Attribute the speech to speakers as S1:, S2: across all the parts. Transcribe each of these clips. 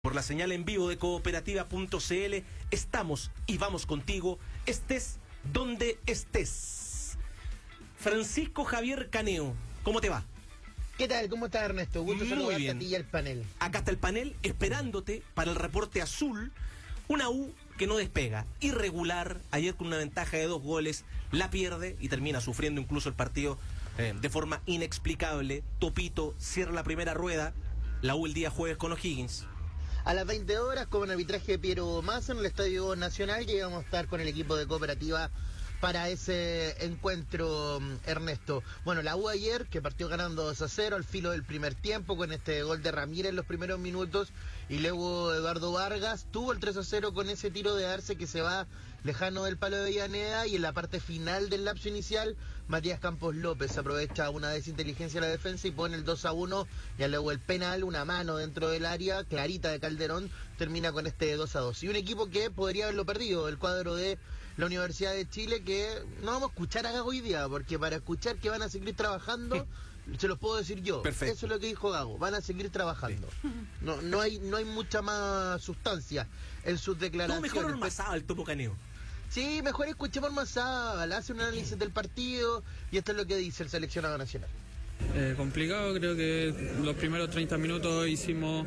S1: Por la señal en vivo de cooperativa.cl, estamos y vamos contigo, estés donde estés. Francisco Javier Caneo, ¿cómo te va?
S2: ¿Qué tal? ¿Cómo estás, Ernesto? Gusto saludarte a ti y al panel.
S1: Acá está el panel esperándote para el reporte azul. Una U que no despega, irregular, ayer con una ventaja de 2 goles, la pierde y termina sufriendo incluso el partido de forma inexplicable. Topito cierra la primera rueda, la U el día jueves con O'Higgins.
S2: A las 20 horas, con arbitraje de Piero Massa en el Estadio Nacional, que vamos a estar con el equipo de Cooperativa para ese encuentro, Ernesto. Bueno, la U ayer, que partió ganando 2-0 al filo del primer tiempo, con este gol de Ramírez en los primeros minutos, y luego Eduardo Vargas tuvo el 3-0 con ese tiro de Arce que se va lejano del palo de Avellaneda, y en la parte final del lapso inicial, Matías Campos López aprovecha una desinteligencia de la defensa y pone el 2-1, y luego el penal, una mano dentro del área, clarita de Calderón, termina con este 2-2. Y un equipo que podría haberlo perdido, el cuadro de la Universidad de Chile, que no vamos a escuchar a Gago hoy día, porque para escuchar que van a seguir trabajando, se los puedo decir yo.
S1: Perfecto.
S2: Eso es lo que dijo Gago, van a seguir trabajando. Sí. No hay mucha más sustancia en sus declaraciones.
S1: ¿Tú mejor Ormazábal, el Topo Caneo?
S2: Sí, mejor escuchemos Ormazábal, hace un análisis del partido y esto es lo que dice el seleccionado nacional.
S3: Complicado, creo que los primeros 30 minutos hicimos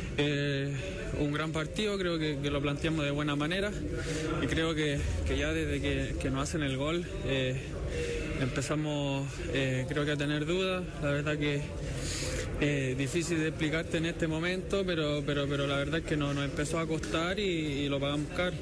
S3: un gran partido, creo que lo planteamos de buena manera y creo que ya desde que nos hacen el gol empezamos creo que a tener dudas. La verdad que difícil de explicarte en este momento, pero la verdad es que nos empezó a costar y lo pagamos caro.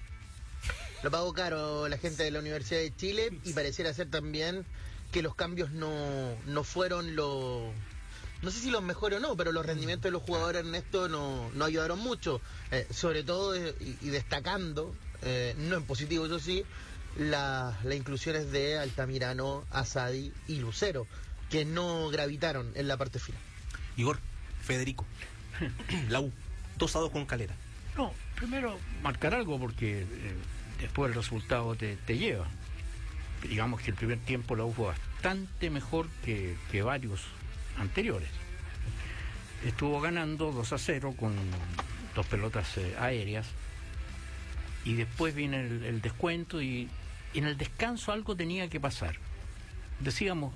S2: Lo pagó caro la gente de la Universidad de Chile y pareciera ser también que los cambios no fueron no sé si los mejores o no, pero los rendimientos de los jugadores, Ernesto, no ayudaron mucho, sobre todo y destacando, no en positivo eso sí, las inclusiones de Altamirano, Asadi y Lucero, que no gravitaron en la parte final.
S1: Igor, Federico, la U, 2-2 con Calera.
S4: No, primero marcar algo porque después el resultado te lleva. Digamos que el primer tiempo la U fue bastante mejor que varios anteriores. Estuvo ganando 2-0 con 2 pelotas aéreas y después viene el descuento y en el descanso algo tenía que pasar. Decíamos,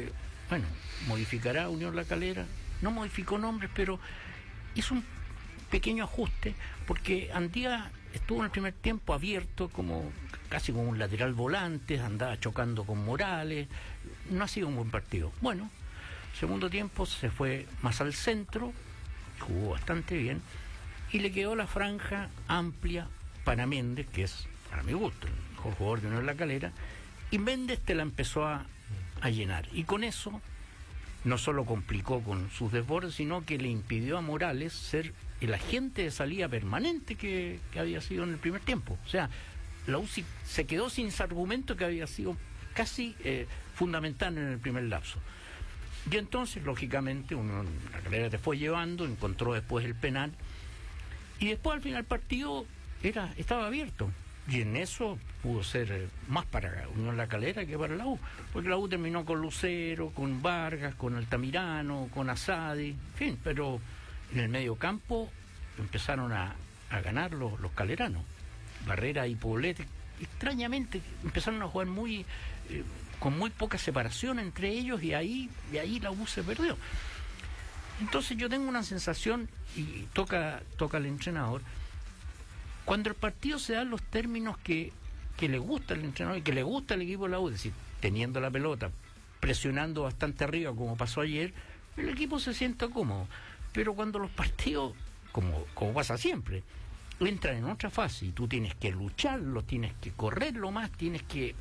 S4: modificará Unión La Calera, no modificó nombres, pero hizo un pequeño ajuste porque Andía estuvo en el primer tiempo abierto casi como un lateral volante, andaba chocando con Morales, no ha sido un buen partido. Bueno, segundo tiempo se fue más al centro, jugó bastante bien y le quedó la franja amplia para Méndez, que es para mi gusto el mejor jugador de Unión La Calera, y Méndez te la empezó a llenar y con eso no solo complicó con sus desbordes, sino que le impidió a Morales ser el agente de salida permanente que había sido en el primer tiempo. O sea, la U se quedó sin ese argumento que había sido casi fundamental en el primer lapso. Y entonces, lógicamente, La Calera te fue llevando, encontró después el penal, y después al final el partido estaba abierto. Y en eso pudo ser más para Unión La Calera que para la U, porque la U terminó con Lucero, con Vargas, con Altamirano, con Asadi, en fin, pero en el medio campo empezaron a ganar los caleranos. Barrera y Poblete, extrañamente, empezaron a jugar con muy poca separación entre ellos y ahí la U se perdió. Entonces yo tengo una sensación, y toca al entrenador, cuando el partido se da en los términos que le gusta al entrenador y que le gusta al equipo de la U, es decir, teniendo la pelota, presionando bastante arriba como pasó ayer, el equipo se siente cómodo. Pero cuando los partidos, como pasa siempre, entran en otra fase y tú tienes que lucharlo, tienes que correrlo más, tienes que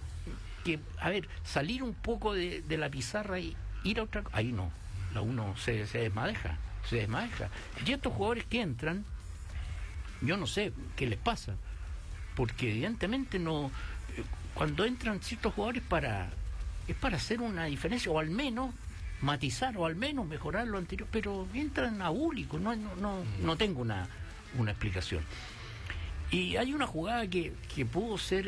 S4: salir un poco de la pizarra y ir a otra cosa. Ahí no, la U no se desmadeja. Y estos jugadores que entran, yo no sé qué les pasa, porque evidentemente cuando entran ciertos jugadores es para hacer una diferencia, o al menos matizar, o al menos mejorar lo anterior, pero entran abúlicos, no tengo una explicación. Y hay una jugada que pudo ser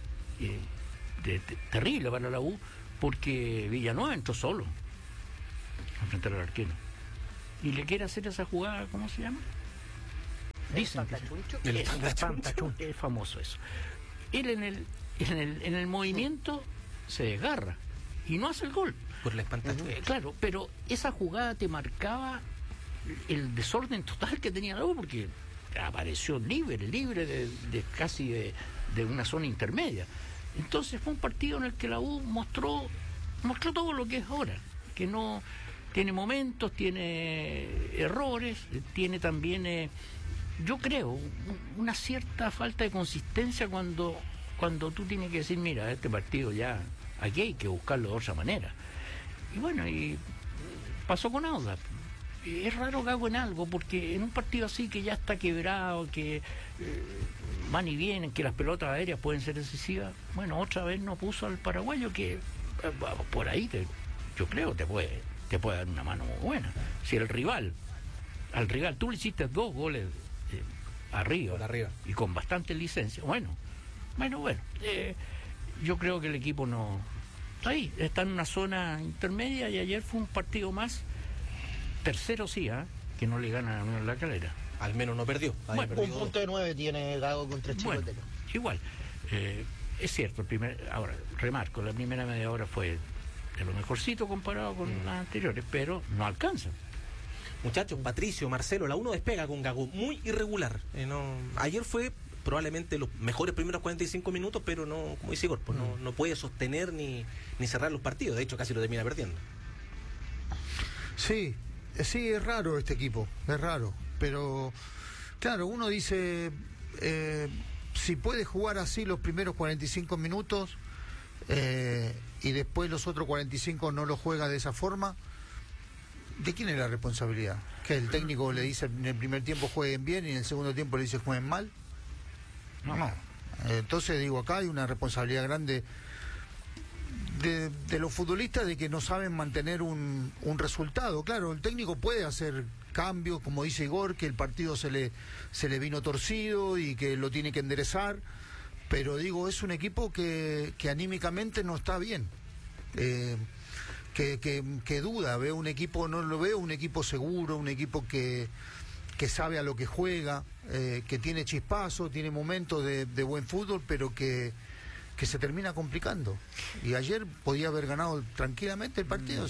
S4: terrible para la U, porque Villanueva entró solo a enfrentar al arquero y le quiere hacer esa jugada, ¿cómo se llama? Dicen que
S1: El
S4: es
S1: espantachuncho.
S4: es famoso eso. Él en el movimiento se desgarra y no hace el gol.
S1: Por la espantacho.
S4: Claro, pero esa jugada te marcaba el desorden total que tenía la U, porque apareció libre de casi de una zona intermedia. Entonces fue un partido en el que la U mostró todo lo que es ahora, que no tiene momentos, tiene errores, tiene también, yo creo, una cierta falta de consistencia cuando tú tienes que decir, mira, este partido ya, aquí hay que buscarlo de otra manera. Y bueno, y pasó con Audax. Es raro que hago en algo, porque en un partido así que ya está quebrado, que van y vienen, que las pelotas aéreas pueden ser decisivas, bueno, otra vez no puso al paraguayo que por ahí yo creo te puede dar una mano muy buena. Si al rival tú le hiciste 2 goles arriba y con bastante licencia, bueno, yo creo que el equipo no está ahí, está en una zona intermedia, y ayer fue un partido más tercero, sí, que no le gana a La Calera.
S1: Al menos no perdió.
S4: Bueno,
S2: Un punto de 9 tiene Gago contra Chicotello.
S4: Bueno, igual, es cierto, ahora remarco, la primera media hora fue de lo mejorcito comparado con las anteriores, pero no alcanza.
S1: Muchachos, Patricio, Marcelo, la 1 despega con Gago, muy irregular. Ayer fue probablemente los mejores primeros 45 minutos, pero no, como dice Igor, pues no puede sostener ni cerrar los partidos. De hecho, casi lo termina perdiendo.
S5: Sí, es raro este equipo, es raro. Pero, claro, uno dice, si puede jugar así los primeros 45 minutos y después los otros 45 no lo juega de esa forma, ¿de quién es la responsabilidad? ¿Que el técnico le dice en el primer tiempo jueguen bien y en el segundo tiempo le dice jueguen mal? No. Entonces, digo, acá hay una responsabilidad grande de los futbolistas, de que no saben mantener un resultado. Claro, el técnico puede hacer cambios, como dice Igor, que el partido se le vino torcido y que lo tiene que enderezar, pero digo, es un equipo que anímicamente no está bien, que duda. Veo un equipo, no lo veo un equipo seguro, un equipo que sabe a lo que juega, que tiene chispazo, tiene momentos de buen fútbol, pero que se termina complicando. Y ayer podía haber ganado tranquilamente el partido.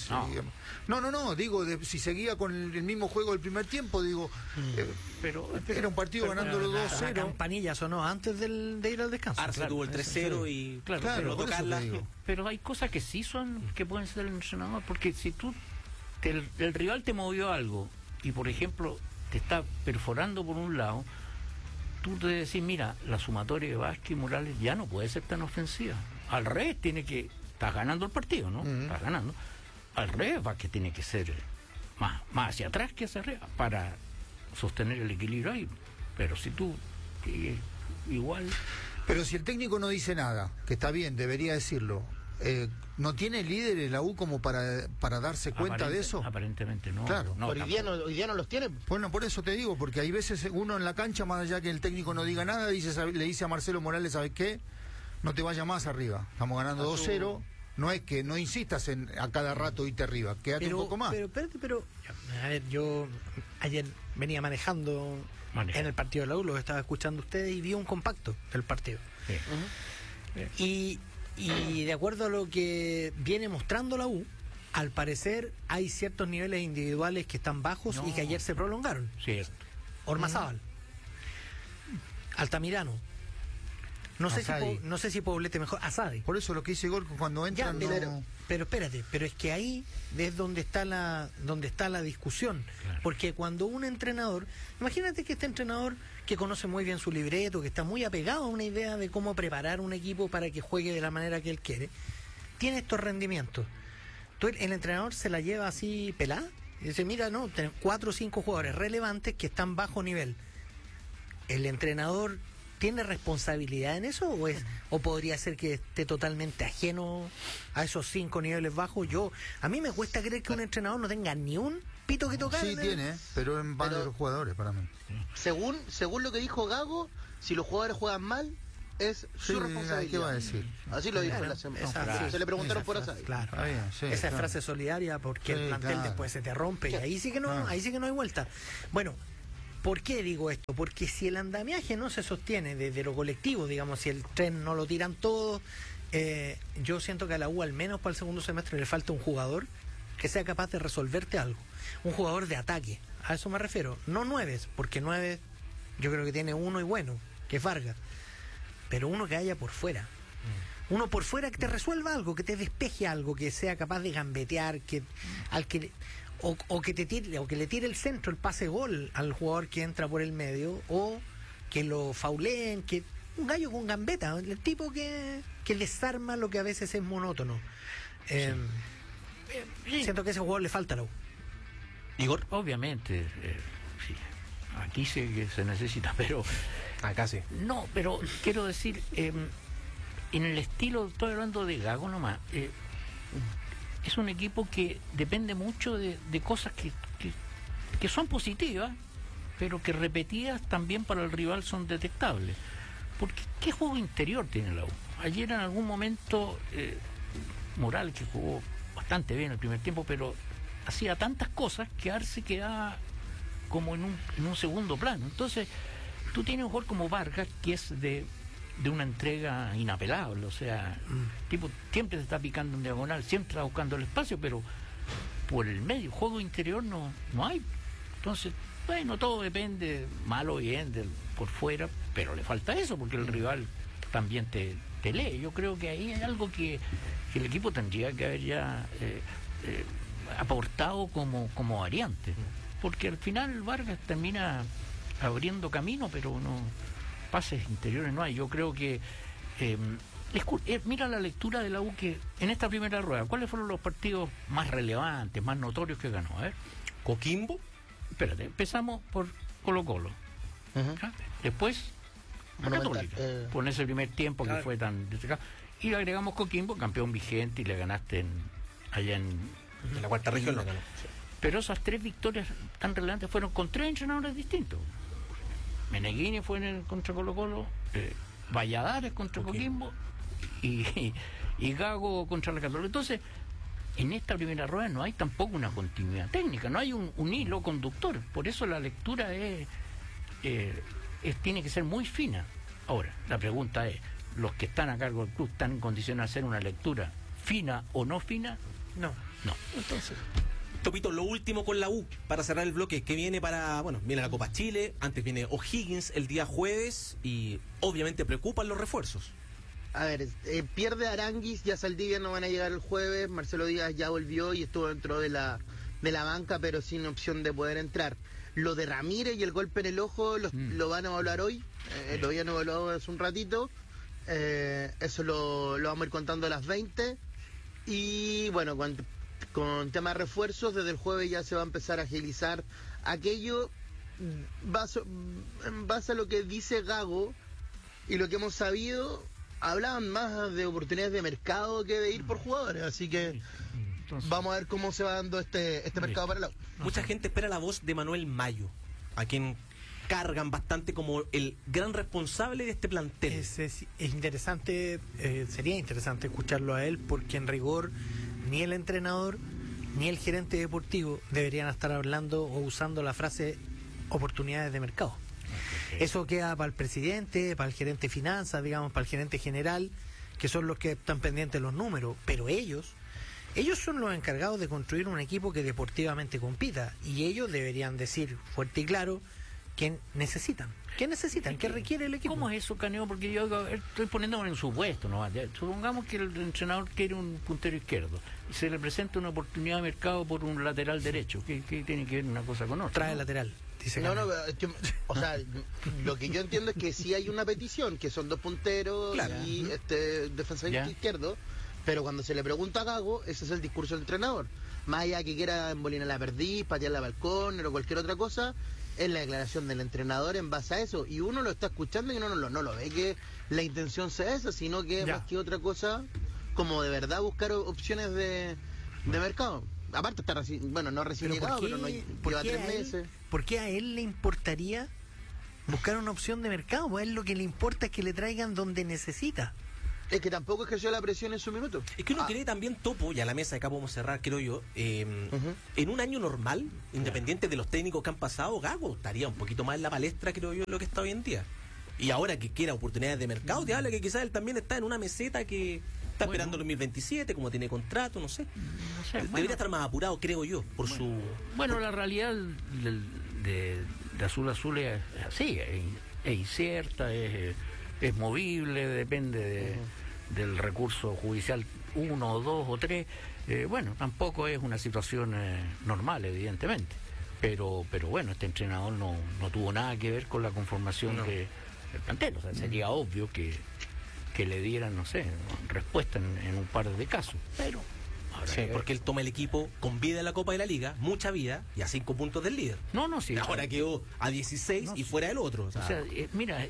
S5: No, digo, si seguía con el mismo juego del primer tiempo, digo,
S4: pero
S5: era un partido ganándolo 2-0.
S6: La campanilla sonó antes de ir al descanso.
S1: Arce tuvo el 3-0 y
S5: claro, por eso te digo.
S4: Pero hay cosas que sí son, que pueden ser el entrenador, porque si tú el rival te movió algo y, por ejemplo, te está perforando por un lado, tú te decís, mira, la sumatoria de Vázquez y Morales ya no puede ser tan ofensiva. Al revés, estás ganando el partido, ¿no? Estás ganando. Al revés, Vázquez tiene que ser más hacia atrás que hacia arriba para sostener el equilibrio ahí. Pero si tú, igual...
S5: Pero si el técnico no dice nada, que está bien, debería decirlo, ¿no tiene líder en la U como para darse cuenta de eso?
S4: Aparentemente no.
S5: Claro.
S2: Hoy día no los tiene.
S5: Bueno, por eso te digo, porque hay veces uno en la cancha, más allá que el técnico no diga nada, le dice a Marcelo Morales, ¿sabes qué? No te vayas más arriba. Estamos ganando 2-0. No es que no insistas a cada rato irte arriba. Quédate un poco más.
S6: Pero, a ver, yo ayer venía manejando en el partido de la U, lo estaba escuchando ustedes y vi un compacto del partido.
S4: Sí.
S6: Y de acuerdo a lo que viene mostrando la U, al parecer hay ciertos niveles individuales que están bajos y que ayer se prolongaron.
S4: Cierto.
S6: Ormazábal, Altamirano, no sé si Poblete mejor, Asadi.
S5: Por eso lo que dice Igor, cuando entran
S6: pero espérate, pero es que ahí es donde está la discusión. Claro. Porque cuando un entrenador, imagínate que este entrenador que conoce muy bien su libreto, que está muy apegado a una idea de cómo preparar un equipo para que juegue de la manera que él quiere, tiene estos rendimientos. Entonces el entrenador se la lleva así pelada y dice, mira, no, tenés 4 o 5 jugadores relevantes que están bajo nivel. ¿El entrenador tiene responsabilidad en eso o podría ser que esté totalmente ajeno a esos 5 niveles bajos? A mí me cuesta creer que un entrenador no tenga ni un pito que tocar.
S5: Sí tiene, pero en varios los jugadores para mí.
S2: Según lo que dijo Gago, si los jugadores juegan mal, es su responsabilidad.
S5: ¿Qué va a decir?
S2: Así lo dijo en la semana. Se le preguntaron por Asadi.
S6: Claro.
S5: Esa
S6: es frase solidaria porque el plantel después se te rompe y ahí sí que no hay vuelta. Bueno, ¿Por qué digo esto? Porque si el andamiaje no se sostiene desde lo colectivo, digamos, si el tren no lo tiran todos, yo siento que a la U, al menos para el segundo semestre, le falta un jugador que sea capaz de resolverte algo. Un jugador de ataque, a eso me refiero. No 9, porque 9 yo creo que tiene uno y bueno, que es Vargas. Pero uno que haya por fuera. Uno por fuera que te resuelva algo, que te despeje algo, que sea capaz de gambetear, o que te tire, o que le tire el centro, el pase gol al jugador que entra por el medio, o que lo fauleen, que un gallo con gambeta, el tipo que desarma lo que a veces es monótono. Siento que a ese jugador le falta la U.
S1: Igor.
S4: Obviamente, sí. Aquí sé que se necesita, pero
S1: Acá sí.
S4: no, pero quiero decir, en el estilo, estoy hablando de Gago nomás, es un equipo que depende mucho de cosas que son positivas, pero que repetidas también para el rival son detectables. Porque ¿qué juego interior tiene la U? Ayer en algún momento Morales, que jugó bastante bien el primer tiempo, pero hacía tantas cosas que Arce quedaba como en un segundo plano. Entonces tú tienes un jugador como Vargas, que es de una entrega inapelable, o sea, tipo siempre se está picando en diagonal, siempre está buscando el espacio, pero por el medio, juego interior no hay. Entonces, bueno, todo depende, mal o bien, por fuera, pero le falta eso, porque el rival también te lee. Yo creo que ahí hay algo que el equipo tendría que haber ya aportado como variante, porque al final Vargas termina abriendo camino, pero no, pases interiores no hay. Yo creo que mira la lectura de la U, que en esta primera rueda, ¿cuáles fueron los partidos más relevantes, más notorios que ganó? A ver,
S1: Coquimbo.
S4: espérate, empezamos por Colo-Colo. ¿Ah? Después Católica, con ese primer tiempo que fue tan destacado, y le agregamos Coquimbo, campeón vigente, y le ganaste allá en
S1: la cuarta región. Sí.
S4: Pero esas 3 victorias tan relevantes fueron con 3 entrenadores distintos. Meneghini fue contra Colo-Colo, Valladares contra Coquimbo y Gago contra la Católica. Entonces, en esta primera rueda no hay tampoco una continuidad técnica, no hay un hilo conductor. Por eso la lectura tiene que ser muy fina. Ahora, la pregunta es, ¿los que están a cargo del club están en condición de hacer una lectura fina o no fina?
S6: No.
S4: Entonces,
S1: Topito, lo último con la U, para cerrar el bloque, que viene viene la Copa Chile, antes viene O'Higgins el día jueves, y obviamente preocupan los refuerzos.
S2: A ver, pierde Aranguis, ya Saldivia no van a llegar el jueves, Marcelo Díaz ya volvió y estuvo dentro de la banca, pero sin opción de poder entrar. Lo de Ramírez y el golpe en el ojo lo van a evaluar hoy, lo habían evaluado hace un ratito, eso lo vamos a ir contando a las 20, y bueno, con tema de refuerzos, desde el jueves ya se va a empezar a agilizar aquello en base a lo que dice Gago y lo que hemos sabido. Hablaban más de oportunidades de mercado que de ir por jugadores, así que vamos a ver cómo se va dando este mercado para la U.
S1: Mucha gente espera la voz de Manuel Mayo, a quien cargan bastante como el gran responsable de este plantel.
S6: Es interesante, sería interesante escucharlo a él, porque en rigor ni el entrenador ni el gerente deportivo deberían estar hablando o usando la frase oportunidades de mercado. Eso queda para el presidente, para el gerente de finanzas, digamos, para el gerente general, que son los que están pendientes de los números, pero ellos son los encargados de construir un equipo que deportivamente compita, y ellos deberían decir fuerte y claro qué necesitan, qué requiere el equipo.
S4: ¿Cómo es eso, Caneo? Porque yo estoy poniéndome en supuesto, ¿no? Supongamos que el entrenador quiere un puntero izquierdo y se le presenta una oportunidad de mercado por un lateral derecho. ¿Qué tiene que ver una cosa con otra?
S6: Trae lateral.
S2: O sea, lo que yo entiendo es que sí hay una petición, que son 2 punteros, claro, y defensa izquierdo, pero cuando se le pregunta a Gago, ese es el discurso del entrenador. Más allá que quiera embolinar la perdiz, patear la balcón o cualquier otra cosa, es la declaración del entrenador en base a eso, y uno lo está escuchando y uno no lo ve que la intención sea esa, sino que más que otra cosa, como de verdad buscar opciones de mercado. Aparte está no recién llegado, pero no lleva 3 meses.
S6: ¿Por qué a él le importaría buscar una opción de mercado? Pues a él lo que le importa es que le traigan donde necesita.
S2: Es que tampoco ejerció la presión en su minuto.
S1: Es que uno cree también, Topo, y a la mesa acá podemos cerrar, creo yo, en un año normal, independiente de los técnicos que han pasado, Gago estaría un poquito más en la palestra, creo yo, de lo que está hoy en día. Y ahora que quiera oportunidades de mercado, te habla que quizás él también está en una meseta que está esperando el 2027, como tiene contrato, no sé. Debería estar más apurado, creo yo, por su...
S4: Bueno, la realidad de Azul Azul es así, es incierta, es movible, depende del recurso judicial 1 o 2 o 3. Bueno, tampoco es una situación normal, evidentemente. Pero bueno, este entrenador no tuvo nada que ver con la conformación del plantel. O sea, sería obvio que le dieran, no sé, respuesta en un par de casos. Pero...
S1: Sí, porque él toma el equipo con vida en la Copa de la Liga, mucha vida, y a 5 puntos del líder.
S4: Sí.
S1: Ahora quedó a 16 y fuera del otro.
S4: O sea, mira,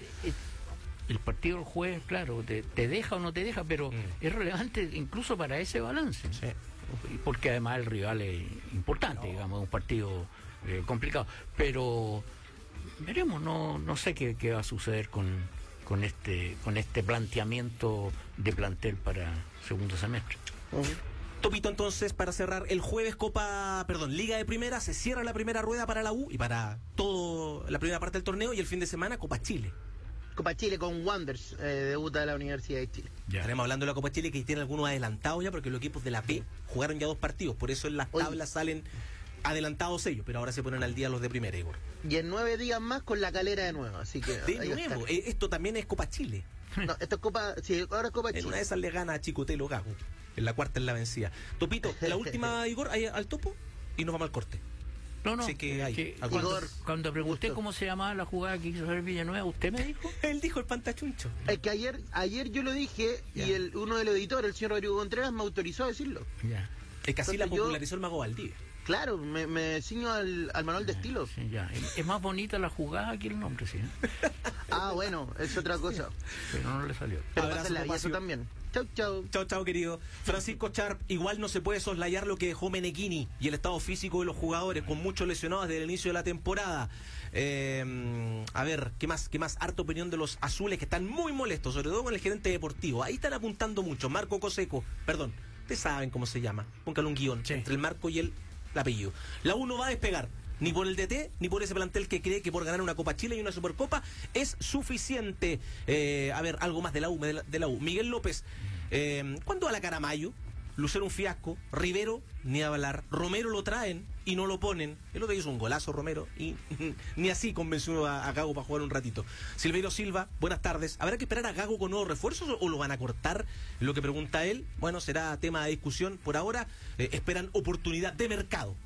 S4: el partido del jueves, claro, te deja o no te deja, pero es relevante incluso para ese balance. Sí. Porque además el rival es importante, digamos, es un partido complicado. Pero veremos, no sé qué va a suceder con este planteamiento de plantel para segundo semestre.
S1: Topito, entonces, para cerrar, el jueves Liga de Primera, se cierra la primera rueda para la U y para toda la primera parte del torneo, y el fin de semana Copa Chile.
S2: Copa Chile con Wanderers, debuta de la Universidad de Chile.
S1: Ya. Estaremos hablando de la Copa Chile, que tiene algunos adelantados ya, porque los equipos de la B jugaron ya 2 partidos, por eso en las tablas salen adelantados ellos, pero ahora se ponen al día los de primera, Igor.
S2: Y en 9 días más con La Calera de nuevo, así que...
S1: De nuevo, esto también es Copa Chile.
S2: No, esto es Copa... Sí, ahora es Copa Chile.
S1: En una de esas le gana a Chicotelo Gago. En la cuarta es la vencida. Topito, la última, Igor, al topo y nos vamos al corte.
S4: No,
S1: así que
S4: cuando pregunté cómo se llamaba la jugada que quiso hacer Villanueva, ¿usted me dijo?
S1: Él dijo el pantachuncho.
S2: Es que ayer yo lo dije y uno de los editores, el señor Rodrigo Contreras, me autorizó a decirlo.
S4: Ya.
S1: Es que así la popularizó el Mago Valdivia.
S2: Claro, me ciño al manual de estilo.
S4: Sí, ya. Es más bonita la jugada que el nombre, sí.
S2: Bueno, es otra cosa.
S4: Pero no le salió.
S2: Pero pasa la vida, eso también.
S1: Chau, querido. Francisco Charp, igual no se puede soslayar lo que dejó Meneghini y el estado físico de los jugadores, con muchos lesionados desde el inicio de la temporada. A ver, ¿qué más? Harta opinión de los azules, que están muy molestos, sobre todo con el gerente deportivo. Ahí están apuntando mucho. Marco Coseco, perdón, ustedes saben cómo se llama. Póngale un guión entre el Marco y el apellido. La U no va a despegar, ni por el DT, ni por ese plantel que cree que por ganar una Copa Chile y una Supercopa es suficiente. A ver, algo más de la U. Miguel López, ¿cuándo va la Caramayo? Lucero un fiasco, Rivero ni hablar, Romero lo traen y no lo ponen. El otro día hizo un golazo Romero y ni así convenció a Gago para jugar un ratito. Silveiro Silva, buenas tardes. ¿Habrá que esperar a Gago con nuevos refuerzos o lo van a cortar? Lo que pregunta él, bueno, será tema de discusión. Por ahora esperan oportunidad de mercado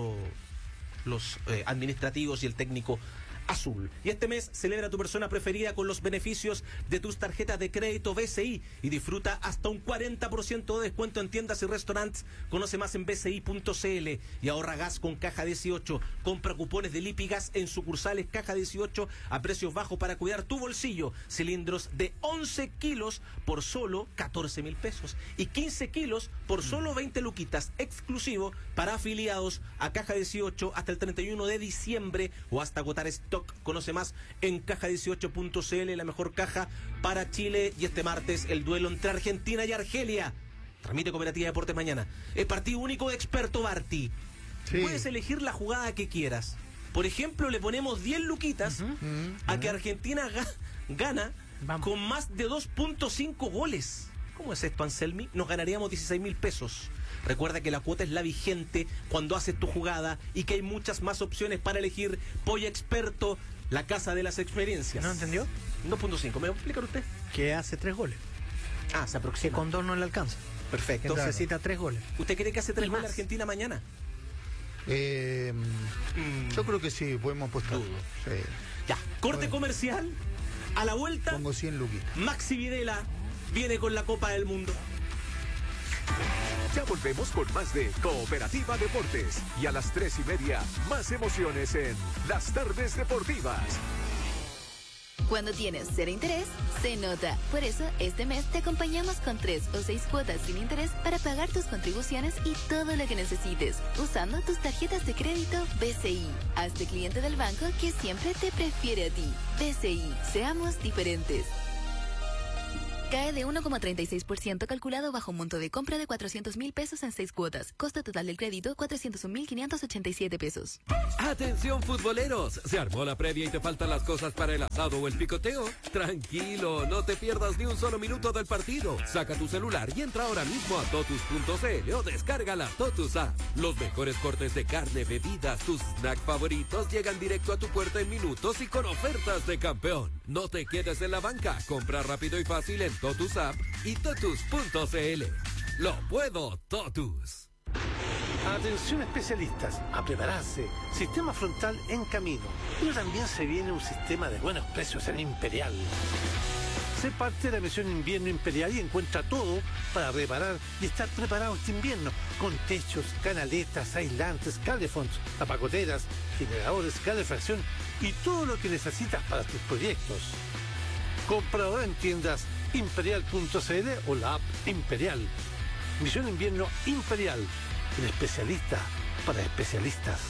S1: los administrativos y el técnico azul. Y este mes celebra tu persona preferida con los beneficios de tus tarjetas de crédito BCI y disfruta hasta un 40% de descuento en tiendas y restaurantes. Conoce más en bci.cl y ahorra gas con Caja 18. Compra cupones de Lipigas en sucursales Caja 18 a precios bajos para cuidar tu bolsillo. Cilindros de 11 kilos por solo 14.000 pesos y 15 kilos por solo 20 luquitas, exclusivo para afiliados a Caja 18 hasta el 31 de diciembre o hasta agotar stock. Conoce más en caja18.cl, la mejor caja para Chile. Y este martes el duelo entre Argentina y Argelia. Transmite Cooperativa Deportes mañana. Es partido único de Experto Barty. Sí. Puedes elegir la jugada que quieras. Por ejemplo, le ponemos 10 luquitas a que Argentina gana con más de 2.5 goles. ¿Cómo es esto, Anselmi? Nos ganaríamos 16.000 pesos. Recuerda que la cuota es la vigente cuando haces tu jugada y que hay muchas más opciones para elegir. Polla Experto, la casa de las experiencias.
S6: ¿No entendió?
S1: 2.5. ¿Me va a explicar usted?
S6: Que hace 3 goles.
S1: Se aproxima.
S6: Que con 2 no le alcanza.
S1: Perfecto.
S6: Que necesita 3 goles.
S1: ¿Usted cree que hace 3 goles Argentina mañana?
S5: Yo creo que sí, podemos apostar. Sí.
S1: Ya, corte comercial. A la vuelta,
S5: pongo 100 luquitas.
S1: Maxi Videla viene con la Copa del Mundo.
S7: Ya volvemos con más de Cooperativa Deportes. Y a las 3:30, más emociones en Las Tardes Deportivas.
S8: Cuando tienes cero interés, se nota. Por eso, este mes te acompañamos con 3 o 6 cuotas sin interés para pagar tus contribuciones y todo lo que necesites, usando tus tarjetas de crédito BCI. Hazte cliente del banco que siempre te prefiere a ti. BCI, seamos diferentes. Cae de 1,36% calculado bajo un monto de compra de 400.000 pesos en 6 cuotas. Costo total del crédito, 401.587 pesos.
S9: ¡Atención futboleros! ¿Se armó la previa y te faltan las cosas para el asado o el picoteo? Tranquilo, no te pierdas ni un solo minuto del partido. Saca tu celular y entra ahora mismo a totus.cl o descarga la Totus App. Los mejores cortes de carne, bebidas, tus snacks favoritos llegan directo a tu puerta en minutos y con ofertas de campeón. No te quedes en la banca, compra rápido y fácil en Totus App y totus.cl. Lo puedo, Totus.
S10: Atención especialistas, a prepararse. Sistema frontal en camino. Pero también se viene un sistema de buenos precios en Imperial. Sé parte de la misión Invierno Imperial y encuentra todo para reparar y estar preparado este invierno. Con techos, canaletas, aislantes, calefonds, tapacoteras, generadores, calefacción y todo lo que necesitas para tus proyectos. Compra ahora en tiendas imperial.cl o la app Imperial. Misión Invierno Imperial. El especialista para especialistas.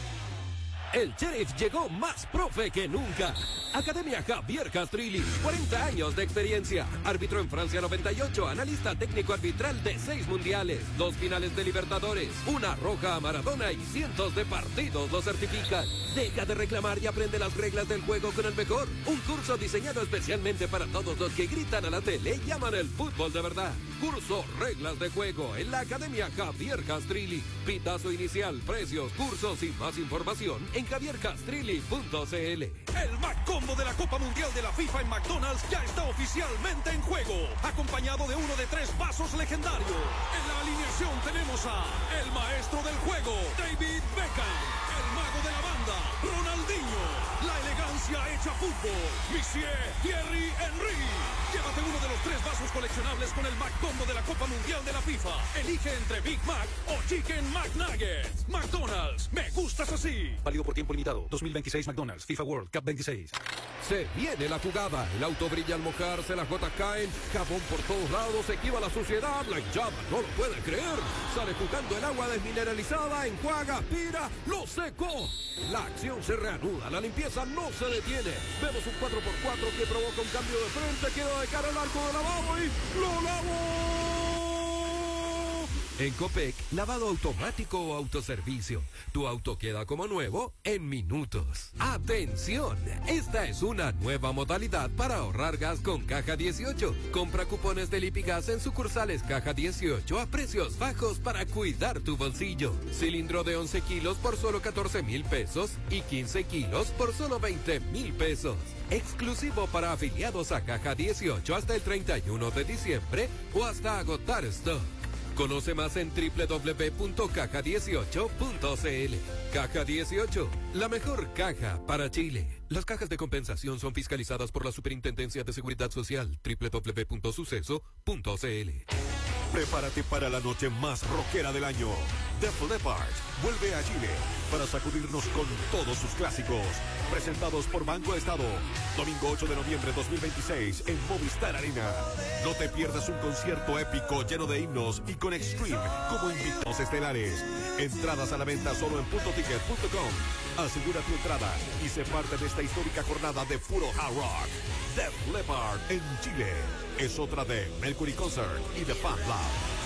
S9: El Sheriff llegó más profe que nunca. Academia Javier Castrilli, 40 años de experiencia. Árbitro en Francia 98, analista técnico arbitral de 6 mundiales, 2 finales de Libertadores, una roja a Maradona y cientos de partidos lo certifican. Deja de reclamar y aprende las reglas del juego con el mejor. Un curso diseñado especialmente para todos los que gritan a la tele y aman el fútbol de verdad. Curso Reglas de Juego en la Academia Javier Castrilli. Pitazo inicial, precios, cursos y más información en javiercastrilli.cl.
S11: El McCombo de la Copa Mundial de la FIFA en McDonald's ya está oficialmente en juego, acompañado de uno de 3 vasos legendarios. En la alineación tenemos a el maestro del juego, David Beckham, el mago de la banda, Ronaldinho, la elegancia hecha fútbol, Monsieur Thierry Henry. Llévate uno de los 3 vasos coleccionables con el McCombo de la Copa Mundial de la FIFA. Elige entre Big Mac o Chicken McNuggets. McDonald's, me gustas así. Válido por tiempo limitado. 2026 McDonald's, FIFA World Cup 26.
S9: Se viene la jugada, el auto brilla al mojarse, las gotas caen, jabón por todos lados, se esquiva la suciedad, la hinchada no lo puede creer. Sale jugando el agua desmineralizada, enjuaga, aspira, lo secó. La acción se reanuda, la limpieza no se detiene. Vemos un 4x4 que provoca un cambio de frente, queda de cara al arco de lavado y ¡lo lavó! En Copec, lavado automático o autoservicio. Tu auto queda como nuevo en minutos. ¡Atención! Esta es una nueva modalidad para ahorrar gas con Caja 18. Compra cupones de Lipigas en sucursales Caja 18 a precios bajos para cuidar tu bolsillo. Cilindro de 11 kilos por solo 14,000 pesos y 15 kilos por solo 20,000 pesos. Exclusivo para afiliados a Caja 18 hasta el 31 de diciembre o hasta agotar stock. Conoce más en www.caja18.cl. Caja 18, la mejor caja para Chile. Las cajas de compensación son fiscalizadas por la Superintendencia de Seguridad Social. www.suceso.cl.
S12: Prepárate para la noche más rockera del año. Def Leppard vuelve a Chile para sacudirnos con todos sus clásicos. Presentados por Banco Estado. Domingo 8 de noviembre 2026 en Movistar Arena. No te pierdas un concierto épico lleno de himnos y con Extreme como invitados estelares. Entradas a la venta solo en puntoticket.com. Asegura tu entrada y sé parte de esta histórica jornada de puro hard rock. Def Leppard en Chile. Es otra de Mercury Concert y The Fan Lab.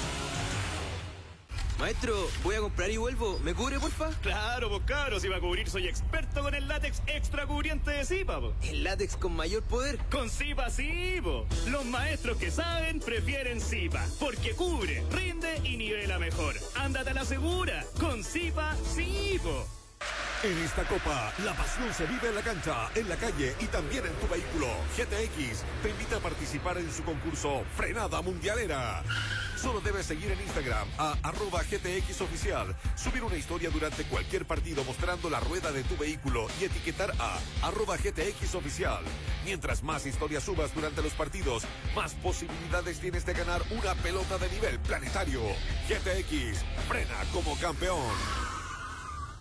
S13: Maestro, voy a comprar y vuelvo. ¿Me cubre, porfa?
S14: Claro, pues caro, si va a cubrir soy experto con el látex extra cubriente de Zipa, po.
S13: ¿El látex con mayor poder?
S14: Con Zipa sí, po. Los maestros que saben prefieren Zipa, porque cubre, rinde y nivela mejor. Ándate a la segura, con Zipa sí, po.
S12: En esta Copa, la pasión se vive en la cancha, en la calle y también en tu vehículo. GTX te invita a participar en su concurso Frenada Mundialera. Solo debes seguir en Instagram a @GTXOficial, subir una historia durante cualquier partido mostrando la rueda de tu vehículo y etiquetar a @GTXOficial. Mientras más historias subas durante los partidos, más posibilidades tienes de ganar una pelota de nivel planetario. GTX, frena como campeón.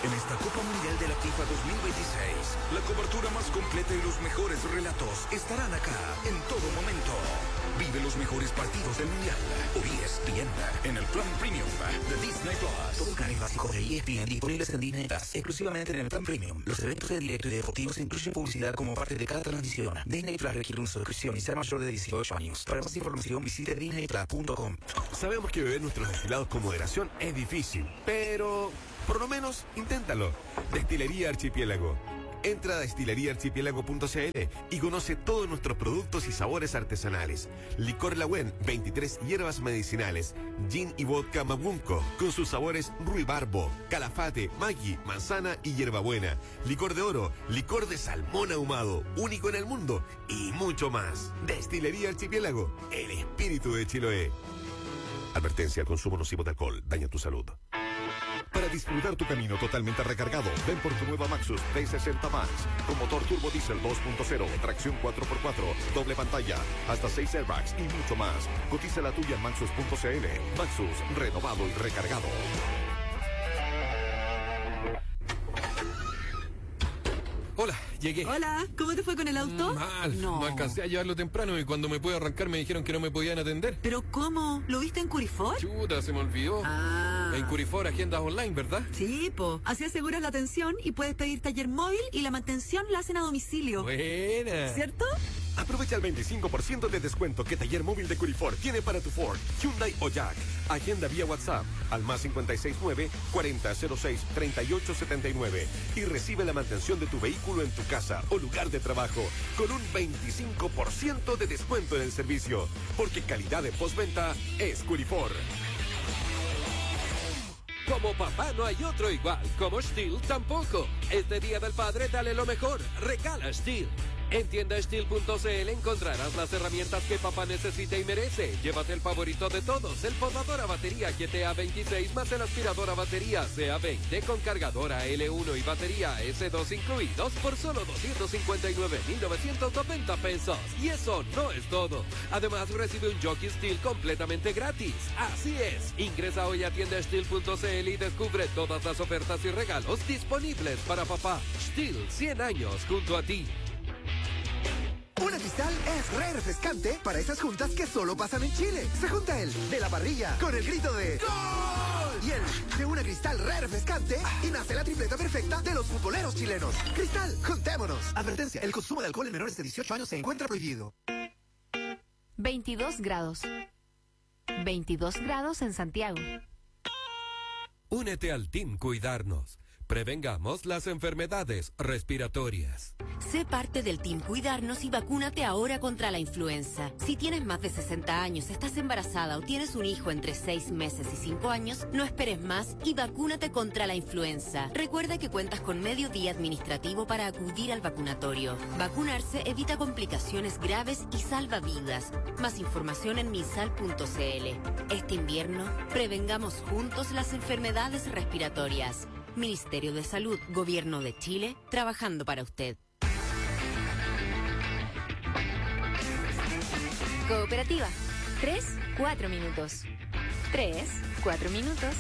S15: En esta Copa Mundial de la FIFA 2026, la cobertura más completa y los mejores relatos estarán acá en todo momento. Vive los mejores partidos del Mundial. Por ESPN, en el plan Premium de Disney Plus. Todo el canal básico de ESPN disponibles en Disney Plus, exclusivamente en el plan Premium. Los eventos de directo y deportivos incluyen publicidad como parte de cada transmisión. Disney Plus requiere una suscripción y ser mayor de 18 años. Para más información, visite disneyplus.com.
S12: Sabemos que beber nuestros destilados con moderación es difícil, pero por lo menos inténtalo. Destilería Archipiélago. Entra a destileriaarchipiélago.cl y conoce todos nuestros productos y sabores artesanales. Licor Lagüen, 23 hierbas medicinales. Gin y vodka Mabunco, con sus sabores ruibarbo, calafate, maggi, manzana y hierbabuena. Licor de oro, licor de salmón ahumado, único en el mundo, y mucho más. Destilería Archipiélago, el espíritu de Chiloé. Advertencia: el consumo nocivo de alcohol daña tu salud. Para disfrutar tu camino totalmente recargado, ven por tu nueva Maxus 360 Max, con motor turbo diésel 2.0, tracción 4x4, doble pantalla, hasta 6 airbags y mucho más. Cotiza la tuya en Maxus.cl. Maxus, renovado y recargado.
S9: Hola, llegué.
S16: Hola, ¿cómo te fue con el auto?
S9: Mal, no alcancé a llevarlo temprano y cuando me pude arrancar me dijeron que no me podían atender.
S16: ¿Pero cómo? ¿Lo viste en Curifor?
S9: Chuta, se me olvidó. En Curifor, agendas online, ¿verdad?
S16: Sí, po. Así aseguras la atención y puedes pedir taller móvil y la mantención la hacen a domicilio.
S9: Buena.
S16: ¿Cierto?
S12: Aprovecha el 25% de descuento que Taller Móvil de Curifor tiene para tu Ford, Hyundai o Jack. Agenda vía WhatsApp al más 569-4006-3879 y recibe la mantención de tu vehículo en tu casa o lugar de trabajo con un 25% de descuento en el servicio, porque calidad de postventa es Curifor.
S9: Como papá no hay otro igual, como Steel tampoco. Este Día del Padre dale lo mejor, regala Steel. En tiendasteel.cl encontrarás las herramientas que papá necesita y merece. Llévate el favorito de todos, el podador a batería GTA 26 más el aspirador a batería CA20 con cargadora L1 y batería S2 incluidos por solo 259,990 pesos. Y eso no es todo. Además recibe un Jockey Steel completamente gratis. Así es, ingresa hoy a tiendasteel.cl y descubre todas las ofertas y regalos disponibles para papá. Steel, 100 años junto a ti.
S17: Una Cristal es re refrescante para esas juntas que solo pasan en Chile. Se junta el de la parrilla con el grito de ¡Gol! Y el de una Cristal re refrescante y nace la tripleta perfecta de los futboleros chilenos. Cristal, juntémonos. Advertencia: el consumo de alcohol en menores de 18 años se encuentra prohibido.
S18: 22 grados. 22 grados en Santiago.
S9: Únete al Team Cuidarnos. Prevengamos las enfermedades respiratorias.
S19: Sé parte del Team Cuidarnos y vacúnate ahora contra la influenza. Si tienes más de 60 años, estás embarazada o tienes un hijo entre 6 meses y 5 años, no esperes más y vacúnate contra la influenza. Recuerda que cuentas con medio día administrativo para acudir al vacunatorio. Vacunarse evita complicaciones graves y salva vidas. Más información en minsal.cl. Este invierno, prevengamos juntos las enfermedades respiratorias. Ministerio de Salud, Gobierno de Chile, trabajando para usted.
S18: Cooperativa. 3-4 minutos. 3-4 minutos.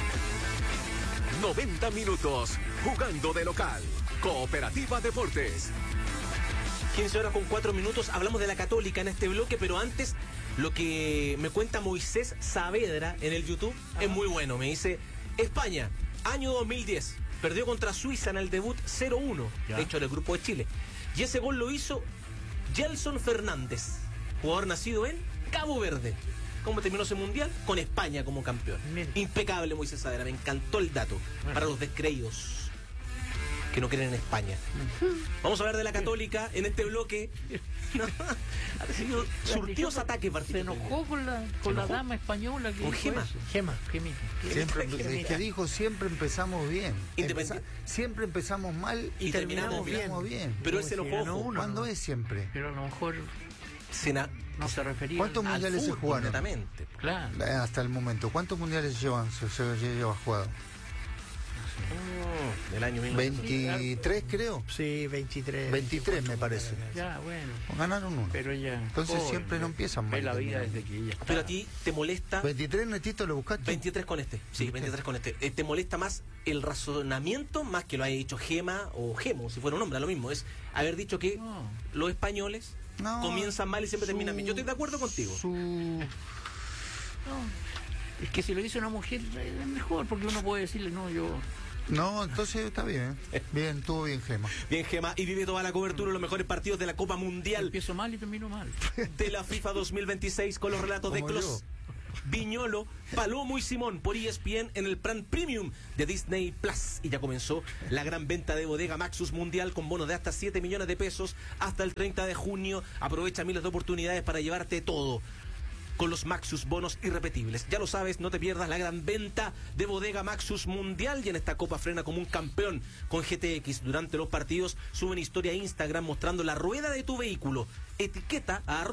S7: 90 minutos jugando de local. Cooperativa Deportes.
S1: 15 horas con 4 minutos. Hablamos de la Católica en este bloque, pero antes lo que me cuenta Moisés Saavedra en el YouTube es muy bueno. Me dice: España, año 2010, perdió contra Suiza en el debut 0-1, de hecho en el grupo de Chile. Y ese gol lo hizo Gelson Fernández, jugador nacido en Cabo Verde. ¿Cómo terminó ese mundial? Con España como campeón. Impecable Moisés Saavedra, me encantó el dato. Para los descreídos que no creen en España. Vamos a hablar de la Católica en este bloque. No, ha recibido surtidos ataques particulares.
S4: Se enojó con la dama española que
S1: con Gema.
S4: Gemita.
S5: Que dijo: siempre empezamos bien. Siempre empezamos mal y terminamos bien.
S1: Pero él se enojó.
S5: ¿Cuándo es siempre?
S4: Pero a lo mejor
S5: no se refería. ¿Cuántos mundiales se jugaron?
S4: Claro.
S5: Hasta el momento. ¿Cuántos mundiales se lleva jugado?
S1: del año
S5: 23 creo.
S6: Sí, 23.
S5: 23 me parece.
S4: Ya, bueno.
S5: Ganaron uno.
S4: Pero ya.
S5: Entonces siempre no empiezan mal.
S4: la vida desde que ella está.
S1: Pero a ti te molesta...
S5: 23 netito lo buscaste.
S1: 23 con este, sí, 23 con este. ¿Te molesta más el razonamiento, más que lo haya dicho Gema o Gemo, si fuera un hombre, lo mismo? Es haber dicho que los españoles comienzan mal y siempre terminan bien. Yo estoy de acuerdo contigo.
S4: Es que si lo dice una mujer es mejor, porque uno puede decirle, no, yo...
S5: No, entonces está bien. Bien, estuvo bien Gema.
S1: Bien Gema, y vive toda la cobertura de los mejores partidos de la Copa Mundial.
S4: Empiezo mal y termino mal.
S1: De la FIFA 2026 con los relatos de Clos, Viñolo, Palomo y Simón por ESPN en el plan Premium de Disney Plus. Y ya comenzó la gran venta de Bodega Maxus Mundial con bonos de hasta 7 millones de pesos hasta el 30 de junio. Aprovecha miles de oportunidades para llevarte todo con los Maxus bonos irrepetibles. Ya lo sabes, no te pierdas la gran venta de Bodega Maxus Mundial. Y en esta Copa frena como un campeón con GTX. Durante los partidos suben historia a Instagram mostrando la rueda de tu vehículo. Etiqueta a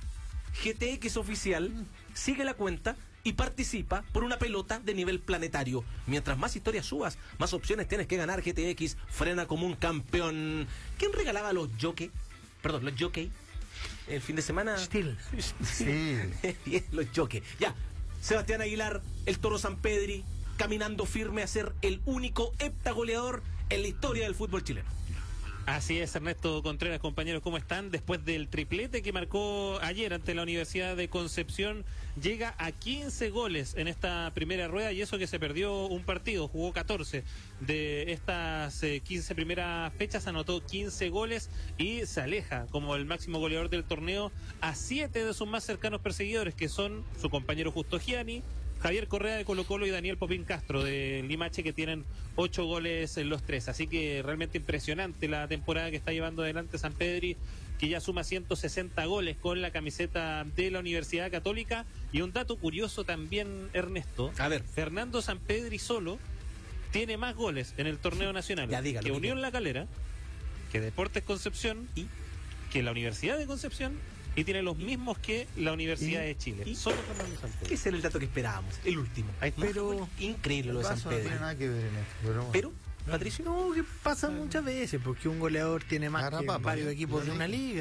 S1: @GTX Oficial, sigue la cuenta y participa por una pelota de nivel planetario. Mientras más historias subas, más opciones tienes que ganar. GTX frena como un campeón. ¿Quién regalaba los jockey? Perdón, los jockey el fin de semana.
S6: Steel.
S5: Sí.
S1: Los jockey. Ya. Sebastián Aguilar, el Toro Sampedri, caminando firme a ser el único heptagoleador en la historia del fútbol chileno.
S20: Así es, Ernesto Contreras, compañeros, ¿cómo están? Después del triplete que marcó ayer ante la Universidad de Concepción, llega a 15 goles en esta primera rueda, y eso que se perdió un partido, jugó 14 de estas 15 primeras fechas, anotó 15 goles y se aleja como el máximo goleador del torneo a 7 de sus más cercanos perseguidores, que son su compañero Justo Gianni, Javier Correa de Colo-Colo y Daniel Popín Castro de Limache, que tienen 8 goles en los 3. Así que realmente impresionante la temporada que está llevando adelante Sampedri, que ya suma 160 goles con la camiseta de la Universidad Católica. Y un dato curioso también, Ernesto.
S1: A ver.
S20: Fernando Sampedri solo tiene más goles en el torneo nacional que Unión La Calera, que Deportes Concepción y que la Universidad de Concepción. Y tiene los mismos que la Universidad de Chile. Solo Fernando Sampedri.
S1: Ese era el dato que esperábamos, el último.
S6: Pero
S1: increíble lo de Sampedri.
S5: No tiene nada que ver en esto.
S1: Pero Patricio,
S6: no, que pasa muchas veces, porque un goleador tiene más que varios equipos de una liga.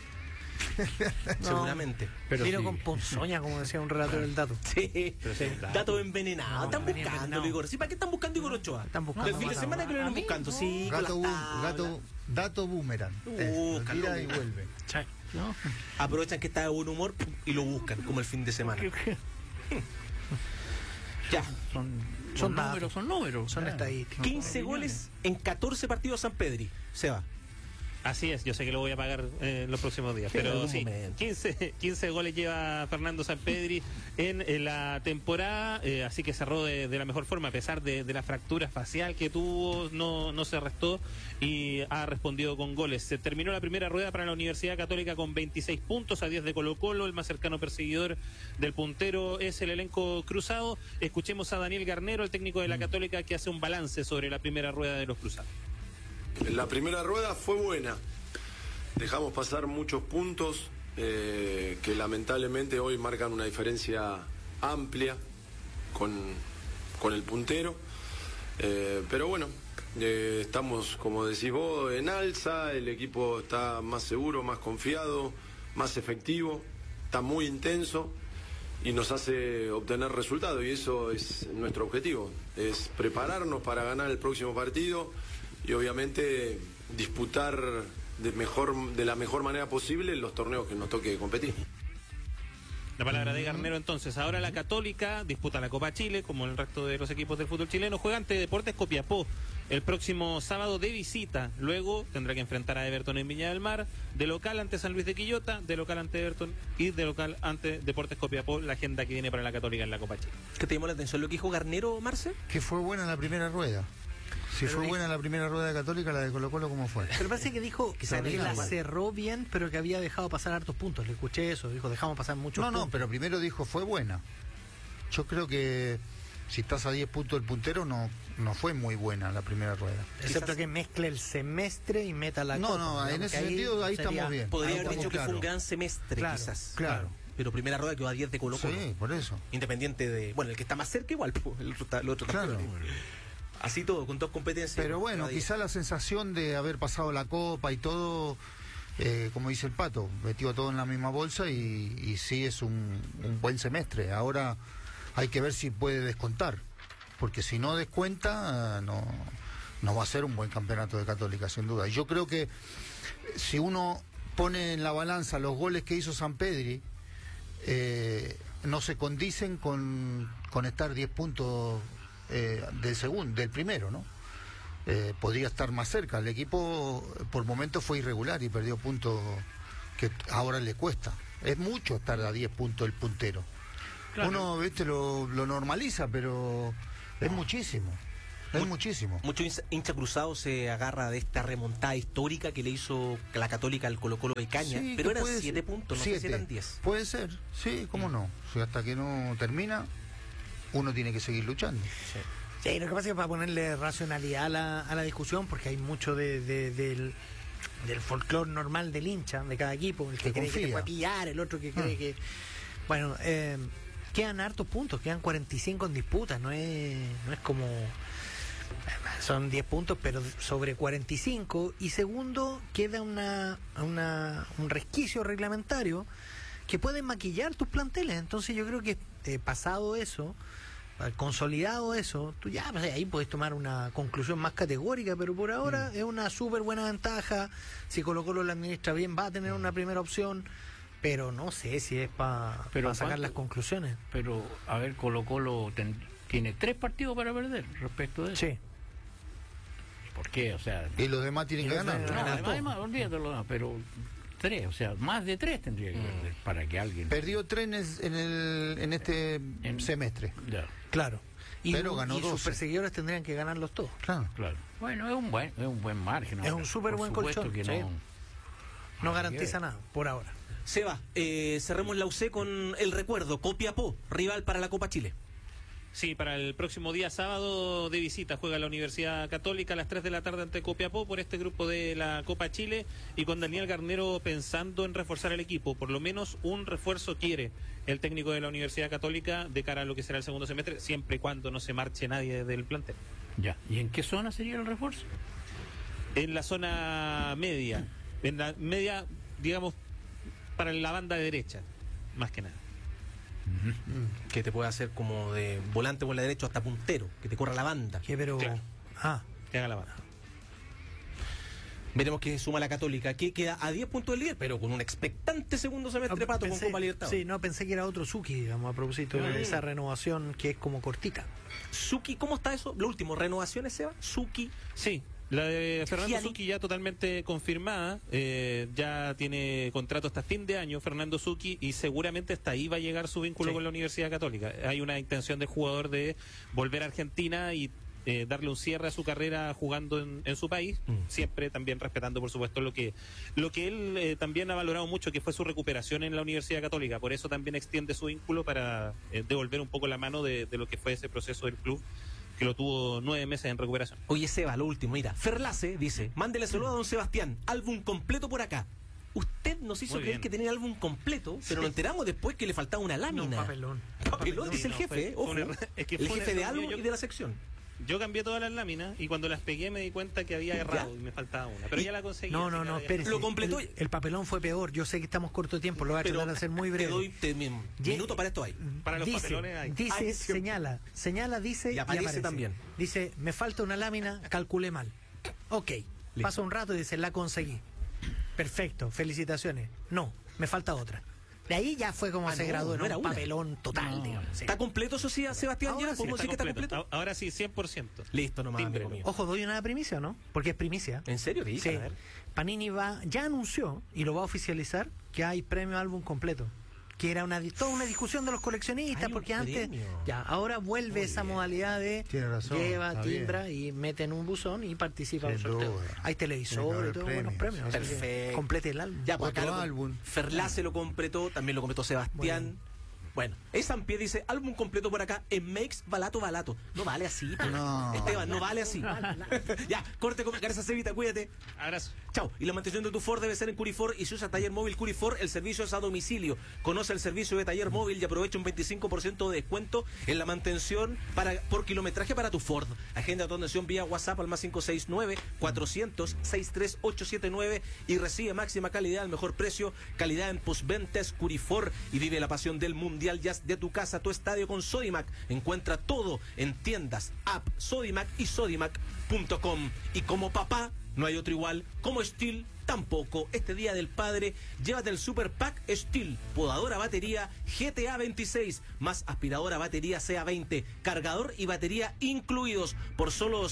S1: Seguramente.
S6: Pero vino con ponzoña, como decía un relator del dato.
S1: Sí, dato envenenado. Están buscando, Igor. ¿Sí? ¿Para qué están buscando Igor Ochoa?
S6: Están buscando.
S1: El fin de semana que lo vienen buscando, sí.
S5: Dato boomerang. Tira y vuelve.
S6: ¿No?
S1: Aprovechan que está de buen humor y lo buscan, como el fin de semana. Ya.
S4: Son números.
S6: Son estadísticas.
S1: 15 goles en 14 partidos Sampedri. Se va.
S20: Así es, yo sé que lo voy a pagar en los próximos días, pero sí, 15 goles lleva Fernando Sampedri en la temporada, así que cerró de la mejor forma, a pesar de la fractura facial que tuvo, no se arrestó y ha respondido con goles. Se terminó la primera rueda para la Universidad Católica con 26 puntos a 10 de Colo-Colo. El más cercano perseguidor del puntero es el elenco cruzado. Escuchemos a Daniel Garnero, el técnico de la Católica, que hace un balance sobre la primera rueda de los cruzados.
S21: La primera rueda fue buena, dejamos pasar muchos puntos que lamentablemente hoy marcan una diferencia amplia con el puntero, pero bueno, estamos, como decís vos, en alza, el equipo está más seguro, más confiado, más efectivo, está muy intenso y nos hace obtener resultados, y eso es nuestro objetivo, es prepararnos para ganar el próximo partido y obviamente disputar de la mejor manera posible los torneos que nos toque competir.
S20: La palabra de Garnero entonces. Ahora la Católica disputa la Copa Chile, como el resto de los equipos del fútbol chileno. Juega ante Deportes Copiapó el próximo sábado de visita. Luego tendrá que enfrentar a Everton en Viña del Mar, de local ante San Luis de Quillota, de local ante Everton y de local ante Deportes Copiapó, la agenda que viene para la Católica en la Copa Chile.
S1: ¿Qué te llamó la atención lo que dijo Garnero, Marce?
S5: Que fue buena la primera rueda. Si fue buena la primera rueda de Católica, la de Colo-Colo, ¿cómo fue?
S6: Pero parece que dijo que la cerró bien, pero que había dejado pasar hartos puntos. Le escuché eso, dijo, dejamos pasar muchos puntos.
S5: No, pero primero dijo, fue buena. Yo creo que si estás a 10 puntos del puntero, no fue muy buena la primera rueda.
S6: Excepto que mezcle el semestre y meta la
S5: Copa. No, en ese sentido ahí estamos bien.
S1: Podría haber dicho que fue un gran semestre, quizás.
S5: Claro.
S1: Pero primera rueda quedó a 10 de Colo-Colo.
S5: Sí, por eso.
S1: Independiente de... Bueno, el que está más cerca igual, el otro está
S5: claro.
S1: Así todo, con 2 competencias.
S5: Pero bueno, quizá la sensación de haber pasado la Copa y todo, como dice el Pato, metió todo en la misma bolsa y sí es un buen semestre. Ahora hay que ver si puede descontar, porque si no descuenta, no va a ser un buen campeonato de Católica, sin duda. Y yo creo que si uno pone en la balanza los goles que hizo Sampedri, no se condicen con estar 10 puntos del primero, ¿no? Podría estar más cerca. El equipo por momentos fue irregular y perdió puntos que ahora le cuesta. Es mucho estar a 10 puntos el puntero. Claro. Uno, viste, lo normaliza, pero es muchísimo. Es muchísimo.
S1: Mucho hincha cruzado se agarra de esta remontada histórica que le hizo la Católica al Colo-Colo de Caña, sí, pero eran 7 puntos, no sé si eran 10.
S5: Puede ser, sí, cómo no. O sea, hasta que no termina, uno tiene que seguir luchando.
S6: Sí, lo que pasa es que para ponerle racionalidad a la discusión, porque hay mucho del folclore normal del hincha, de cada equipo, el que cree que puede pillar, el otro que cree que... Bueno, quedan hartos puntos, quedan 45 en disputa, no es como... Son 10 puntos, pero sobre 45. Y segundo, queda un resquicio reglamentario que puede maquillar tus planteles. Entonces yo creo que pasado eso, consolidado eso, tú ya ahí puedes tomar una conclusión más categórica, pero por ahora es una súper buena ventaja. Si Colo-Colo la administra bien, va a tener una primera opción, pero no sé si es para sacar las conclusiones.
S4: Pero, a ver, Colo-Colo tiene 3 partidos para perder respecto de eso.
S6: Sí.
S4: ¿Por qué? O sea...
S5: Y los demás tienen que ganar.
S4: No, además, olvídalo, pero 3, o sea, más de 3 tendría que perder para que alguien...
S5: Perdió 3 en este semestre.
S4: Ya.
S6: Claro.
S5: Pero ganó 12.
S6: Sus perseguidores tendrían que ganarlos todos.
S5: Claro.
S4: Bueno, es un buen margen.
S6: Es un súper buen colchón.
S4: Que
S6: no garantiza nada, por ahora.
S1: Seba, cerremos la UC con el recuerdo. Copiapó, rival para la Copa Chile.
S20: Sí, para el próximo día sábado de visita juega la Universidad Católica a las 3 de la tarde ante Copiapó por este grupo de la Copa Chile, y con Daniel Garnero pensando en reforzar el equipo. Por lo menos un refuerzo quiere el técnico de la Universidad Católica de cara a lo que será el segundo semestre, siempre y cuando no se marche nadie del plantel.
S4: Ya. ¿Y en qué zona sería el refuerzo?
S20: En la zona media. En la media, digamos, para la banda de derecha, más que nada.
S1: Que te puede hacer como de volante por la derecha hasta puntero, que te corra la banda.
S6: Pero...
S20: Claro. Que haga la banda.
S1: Veremos que suma la Católica, que queda a 10 puntos del líder, pero con un expectante segundo semestre, Pato, con Copa Libertadores.
S6: Sí, pensé que era otro Suki, digamos, a propósito de esa renovación que es como cortita.
S1: Suki, ¿cómo está eso? Lo último, ¿renovaciones, Seba? Suki.
S20: Sí. La de Fernando Suki ya totalmente confirmada, ya tiene contrato hasta fin de año Fernando Suki, y seguramente hasta ahí va a llegar su vínculo con la Universidad Católica. Hay una intención del jugador de volver a Argentina y darle un cierre a su carrera jugando en su país, siempre también respetando, por supuesto, lo que él también ha valorado mucho, que fue su recuperación en la Universidad Católica. Por eso también extiende su vínculo para devolver un poco la mano de lo que fue ese proceso del club, que lo tuvo 9 meses en recuperación.
S1: Oye, Seba, lo último, mira, Ferlace dice, mándele saludo a don Sebastián, álbum completo por acá. Usted nos hizo creer que tenía el álbum completo, pero nos enteramos después que le faltaba una lámina.
S6: Papelón,
S1: dice el jefe, ojo, el jefe de álbum y de la sección.
S20: Yo cambié todas las láminas y cuando las pegué me di cuenta que había errado y me faltaba una. Pero ya la conseguí.
S6: No, espérese.
S1: Lo completó.
S6: El papelón fue peor. Yo sé que estamos corto de tiempo, lo voy a tratar de hacer muy breve.
S1: Te doy minuto para esto ahí.
S20: Para los papelones hay.
S6: Dice, señala, dice
S1: y aparece también.
S6: Dice, me falta una lámina, calculé mal. Ok, pasa un rato y dice, la conseguí. Perfecto, felicitaciones. No, me falta otra. De ahí ya fue como se graduó en un papelón total. Sí.
S1: ¿Está completo eso, sí, Sebastián?
S20: Ahora
S1: ¿Podemos decir que está completo?
S20: Ahora sí, 100%.
S1: Listo, nomás.
S6: Ojo, doy una primicia, ¿no? Porque es primicia.
S1: ¿En serio?
S6: Sí. Panini ya anunció y lo va a oficializar que hay premio álbum completo. Que era toda una discusión de los coleccionistas, porque antes, ahora vuelve esa modalidad de lleva, timbra y mete en un buzón y participa en un sorteo. Hay televisores y todo, buenos premios.
S1: Perfecto.
S6: Complete el álbum.
S1: Ya, pues acá Ferlace lo completó, también lo completó Sebastián. Bueno, Esampié dice, álbum completo por acá, en Makes Balato. No vale así, pues.
S5: No.
S1: Esteban, no vale así. Ya, corte, gracias, Evita, cuídate.
S20: Abrazo.
S1: Chao. Y la mantención de tu Ford debe ser en Curifor, y si usas taller móvil Curifor, el servicio es a domicilio. Conoce el servicio de taller móvil y aprovecha un 25% de descuento en la mantención por kilometraje para tu Ford. Agenda tu atención vía WhatsApp al más 569-400-63879 y recibe máxima calidad al mejor precio, calidad en postventes Curifor, y vive la pasión del Mundial Jazz de tu casa, tu estadio con Sodimac. Encuentra todo en tiendas, app, Sodimac y sodimac.com. Y como papá, no hay otro igual, como Steel tampoco. Este Día del Padre, llévate el Super Pack Steel, podadora batería GTA 26, más aspiradora batería CA20, cargador y batería incluidos por solo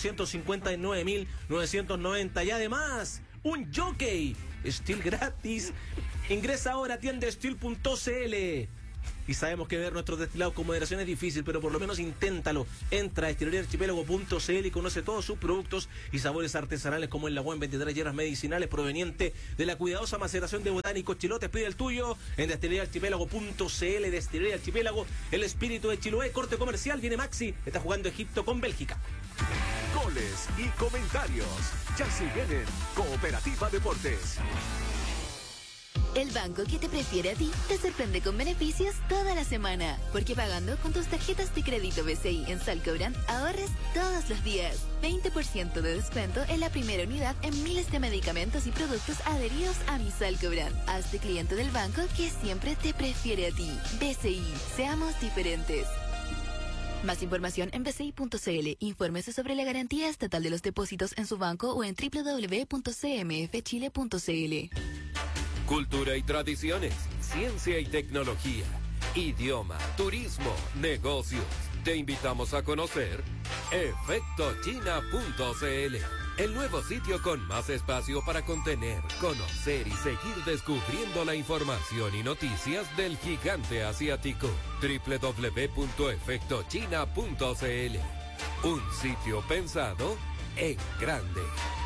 S1: 259.990, y además un jockey Steel gratis. Ingresa ahora a tiendasteel.cl. Y sabemos que ver nuestros destilados con moderación es difícil, pero por lo menos inténtalo. Entra a destileríaarchipiélago.cl y conoce todos sus productos y sabores artesanales, como el Lagüen 23 hierbas medicinales proveniente de la cuidadosa maceración de botánicos chilotes. Pide el tuyo en destileríaarchipiélago.cl. Destilería Archipiélago, el espíritu de Chiloé. Corte comercial, viene Maxi, está jugando Egipto con Bélgica.
S7: Goles y comentarios ya siguen en Cooperativa Deportes.
S8: El banco que te prefiere a ti te sorprende con beneficios toda la semana. Porque pagando con tus tarjetas de crédito BCI en Salcobrand, ahorres todos los días. 20% de descuento en la primera unidad en miles de medicamentos y productos adheridos a mi Salcobrand. Hazte cliente del banco que siempre te prefiere a ti. BCI, seamos diferentes. Más información en bci.cl. Infórmese sobre la garantía estatal de los depósitos en su banco o en www.cmfchile.cl.
S9: Cultura y tradiciones, ciencia y tecnología, idioma, turismo, negocios. Te invitamos a conocer efectochina.cl, el nuevo sitio con más espacio para contener, conocer y seguir descubriendo la información y noticias del gigante asiático. www.efectochina.cl, un sitio pensado en grande.